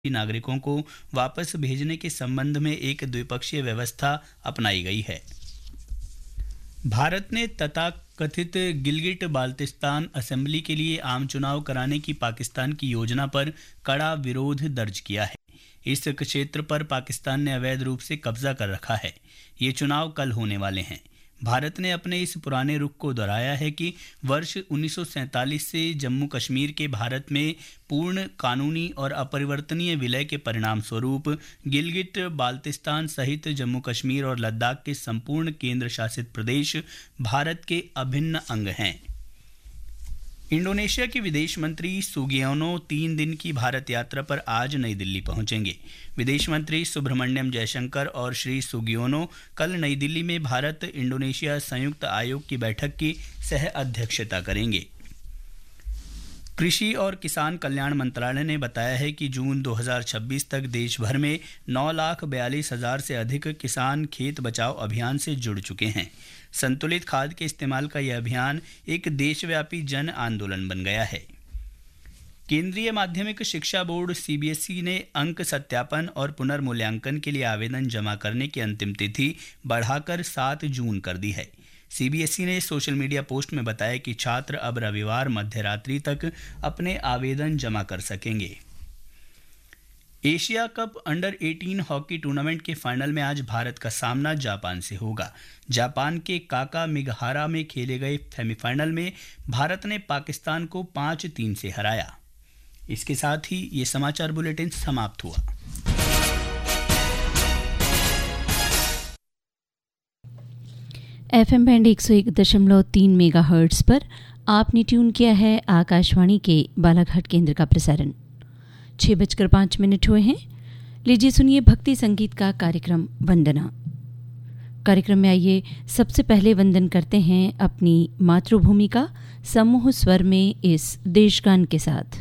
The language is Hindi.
नागरिकों को वापस भेजने के संबंध में एक द्विपक्षीय व्यवस्था अपनाई गई है। भारत ने तथाकथित गिलगिट बाल्टिस्तान असेंबली के लिए आम चुनाव कराने की पाकिस्तान की योजना पर कड़ा विरोध दर्ज किया है। इस क्षेत्र पर पाकिस्तान ने अवैध रूप से कब्जा कर रखा है। ये चुनाव कल होने वाले हैं। भारत ने अपने इस पुराने रुख को दोहराया है कि वर्ष 1947 से जम्मू कश्मीर के भारत में पूर्ण कानूनी और अपरिवर्तनीय विलय के परिणाम स्वरूप गिलगिट बाल्टिस्तान सहित जम्मू कश्मीर और लद्दाख के संपूर्ण केंद्र शासित प्रदेश भारत के अभिन्न अंग हैं। इंडोनेशिया के विदेश मंत्री सुगियोनो 3 दिन की भारत यात्रा पर आज नई दिल्ली पहुंचेंगे। विदेश मंत्री सुब्रमण्यम जयशंकर और श्री सुगियोनो कल नई दिल्ली में भारत इंडोनेशिया संयुक्त आयोग की बैठक की सह अध्यक्षता करेंगे। कृषि और किसान कल्याण मंत्रालय ने बताया है कि जून 2026 तक देश भर में 9,42,000 से अधिक किसान खेत बचाओ अभियान से जुड़ चुके हैं। संतुलित खाद के इस्तेमाल का यह अभियान एक देशव्यापी जन आंदोलन बन गया है। केंद्रीय माध्यमिक शिक्षा बोर्ड सीबीएसई ने अंक सत्यापन और पुनर्मूल्यांकन के लिए आवेदन जमा करने की अंतिम तिथि बढ़ाकर 7 जून कर दी है। सीबीएसई ने सोशल मीडिया पोस्ट में बताया कि छात्र अब रविवार मध्यरात्रि तक अपने आवेदन जमा कर सकेंगे। Asia cup under 18 hockey tournament के फाइनल में आज भारत का सामना जापान से होगा। जापान के काका मिगहारा में खेले गए सेमीफाइनल में भारत ने पाकिस्तान को 5-3 से हराया। इसके साथ ही ये समाचार बुलेटिन समाप्त हुआ। FM बैंड 101.3 मेगाहर्ट्ज पर आपने ट्यून किया है आकाशवाणी के बालाघाट केंद्र का प्रसारण। 6:05 हुए हैं। लीजिए सुनिए भक्ति संगीत का कार्यक्रम वंदना। कार्यक्रम में आइए सबसे पहले वंदन करते हैं अपनी मातृभूमि का समूह स्वर में इस देशगान के साथ।